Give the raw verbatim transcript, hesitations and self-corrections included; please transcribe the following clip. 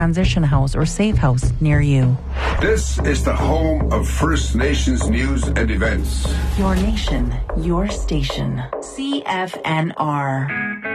transition house or safe house near you. This is the home of First Nations news and events. Your nation, your station. C F N R.